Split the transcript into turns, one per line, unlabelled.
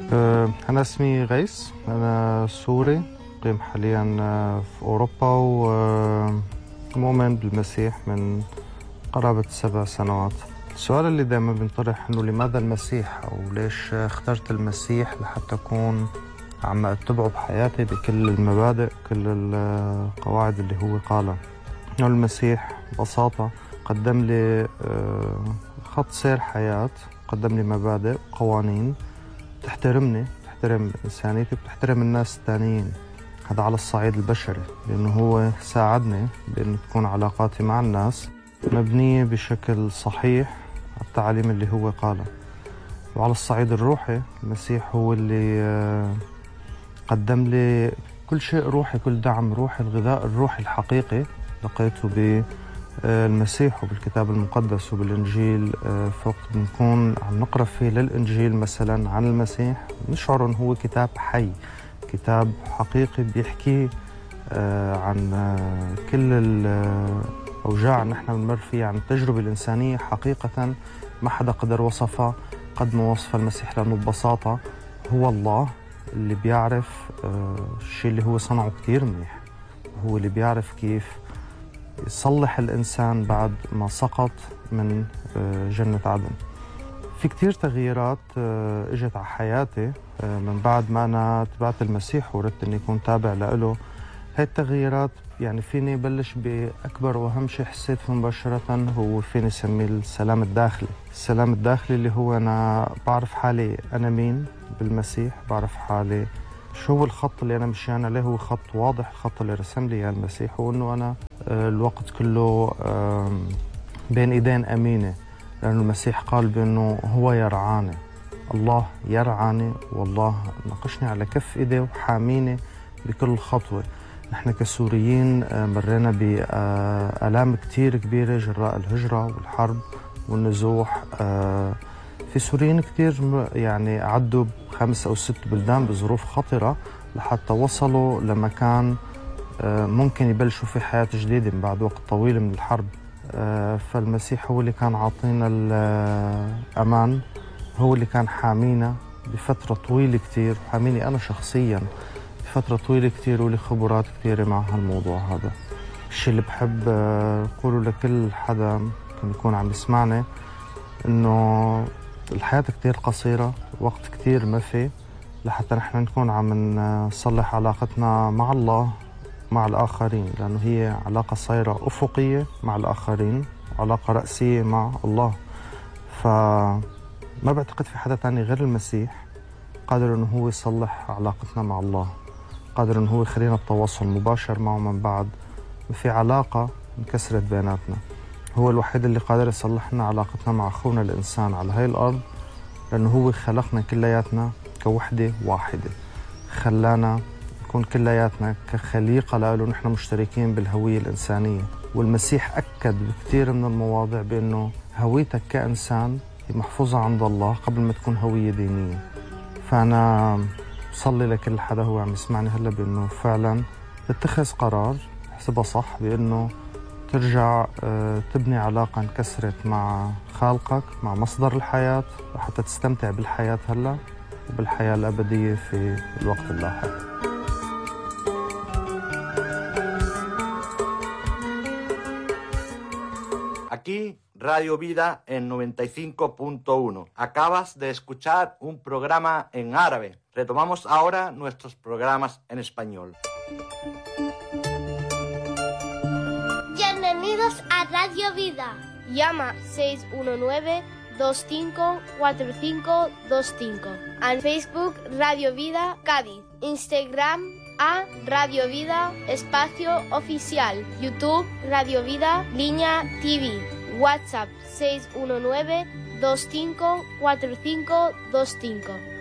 أنا اسمي غيث، أنا سوري أقيم حالياً في أوروبا ومؤمن بالمسيح من قرابة 7 سنوات. السؤال اللي دائما بينطرح إنه لماذا المسيح أو ليش اخترت المسيح لحتى أكون عم أتبعه بحياتي بكل المبادئ كل القواعد اللي هو قالها. إنه المسيح ببساطة قدم لي خط سير حياة، قدم لي مبادئ قوانين تحترمني، تحترم إنسانيتي، بتحترم الناس التانيين. هذا على الصعيد البشري، لأنه هو ساعدني بأن تكون علاقاتي مع الناس مبنية بشكل صحيح على التعاليم اللي هو قالها. وعلى الصعيد الروحي المسيح هو اللي قدم لي كل شيء روحي، كل دعم روحي، الغذاء الروحي الحقيقي لقيته بالمسيح وبالكتاب المقدس وبالإنجيل. فوقت بنكون عم نقرأ فيه للإنجيل مثلا عن المسيح نشعر أنه هو كتاب حي، كتاب حقيقي بيحكي عن كل الأوجاع اللي نحن بنمر فيها، عن التجربة الإنسانية حقيقة ما حدا قدر وصفها قد ما وصف المسيح، لأنه ببساطة هو الله اللي بيعرف الشيء اللي هو صنعه كتير منيح، هو اللي بيعرف كيف يصلح الإنسان بعد ما سقط من جنة عدن. في كتير تغييرات اجت على حياتي من بعد ما أنا تبعت المسيح وردت أني أكون تابع له. هاي التغييرات يعني فيني بلش بأكبر وأهم شيء حسيت فيه مباشرة هو فيني سميه السلام الداخلي. السلام الداخلي اللي هو أنا بعرف حالي أنا مين بالمسيح، بعرف حالي شو هو الخط اللي أنا مشيان عليه، هو خط واضح، الخط اللي رسم لي إياه المسيح، وأنه أنا الوقت كله بين إيدين أمينة، لأن المسيح قال بأنه هو يرعاني، الله يرعاني، والله ناقشني على كف إيديه وحاميني بكل خطوة. نحن كسوريين مرينا بآلام كتير كبيرة جراء الهجرة والحرب والنزوح. في سوريين كتير يعني عدوا ب5 أو 6 بلدان بظروف خطرة لحتى وصلوا لمكان ممكن يبلشوا في حياة جديدة من بعد وقت طويل من الحرب. فالمسيح هو اللي كان عاطينا الأمان، هو اللي كان حامينا بفترة طويلة كتير، حاميني أنا شخصياً بفترة طويلة كتير، ولي خبرات كتيرة مع هالموضوع هذا. الشيء اللي بحب أقوله لكل حدا ممكن يكون عم يسمعني إنه الحياة كتير قصيرة، وقت كتير ما في لحتى نحن نكون عم نصلح علاقتنا مع الله مع الآخرين، لأنه هي علاقة صايرة أفقية مع الآخرين، علاقة رأسية مع الله. فما بعتقد في حدا تاني غير المسيح قادر أنه هو يصلح علاقتنا مع الله، قادر أنه هو يخلينا بتواصل مباشر معه من بعد ما في علاقة انكسرت بيناتنا. هو الوحيد اللي قادر يصلح لنا علاقتنا مع أخونا الإنسان على هاي الأرض، لأنه هو خلقنا كلياتنا كوحدة واحدة، خلانا نكون كلياتنا كخليقة له، نحن مشتركين بالهوية الإنسانية. والمسيح أكد بكثير من المواضع بأنه هويتك كإنسان محفوظة عند الله قبل ما تكون هوية دينية. فأنا بصلي لكل حدا هو عم يسمعني هلا بأنه فعلا تتخذ قرار حسبها صح، بأنه ترجع تبني علاقة انكسرت مع خالقك، مع مصدر الحياة، حتى تستمتع بالحياة هلا وبالحياة الأبدية في الوقت اللاحق.
Aquí, Radio Vida en 95.1. Acabas de escuchar un programa en árabe. Retomamos ahora nuestros programas en español.
Bienvenidos a Radio Vida.
Llama 619-254525. En Facebook Radio Vida Cádiz. Instagram a Radio Vida Espacio Oficial. YouTube Radio Vida Línea TV. WhatsApp 619-254525.